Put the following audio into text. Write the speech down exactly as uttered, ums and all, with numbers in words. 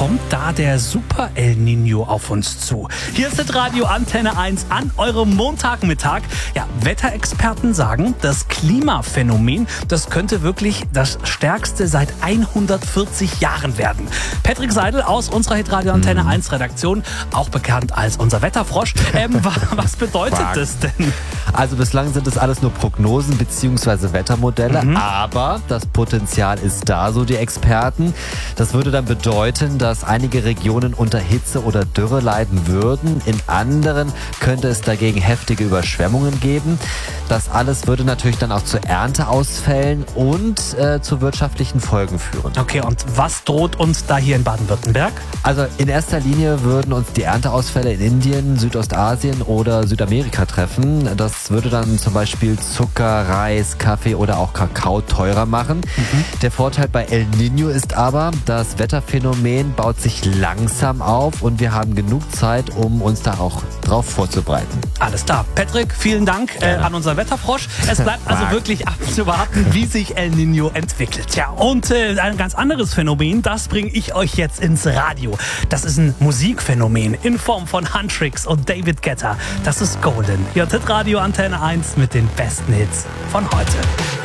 kommt da der Super El Niño auf uns zu. Hier ist das Radio Antenne eins an eurem Montagmittag. Ja, Wetterexperten sagen, das Klimaphänomen, das könnte wirklich das stärkste seit hundertvierzig Jahren werden. Patrick Seidel aus unserer Hitradio Antenne eins Redaktion, auch bekannt als unser Wetterfrosch. Ähm, was bedeutet Quark. das denn? Also bislang sind es alles nur Prognosen bzw. Wettermodelle, Mhm. aber das Potenzial ist da, so die Experten. Das würde dann bedeuten, dass einige Regionen unter Hitze oder Dürre leiden würden. In anderen könnte es dagegen heftige Überschwemmungen geben. Das alles würde natürlich dann auch zu Ernteausfällen und äh, zu wirtschaftlichen Folgen führen. Okay, und was droht uns da hier in Baden-Württemberg? Also in erster Linie würden uns die Ernteausfälle in Indien, Südostasien oder Südamerika treffen. Das würde dann zum Beispiel Zucker, Reis, Kaffee oder auch Kakao teurer machen. Mhm. Der Vorteil bei El Niño ist aber, das Wetterphänomen baut sich langsam auf und wir haben genug Zeit, um uns da auch drauf vorzubereiten. Alles klar. Patrick, vielen Dank äh, an unser Wetterfrosch. Es bleibt also Quark. wirklich abzuwarten, wie sich El Niño entwickelt. Ja, und äh, ein ganz anderes Phänomen, das bringe ich euch jetzt ins Radio. Das ist ein Musikphänomen in Form von Huntrix und David Guetta. Das ist Golden. Hier ist Radio Antenne eins mit den besten Hits von heute.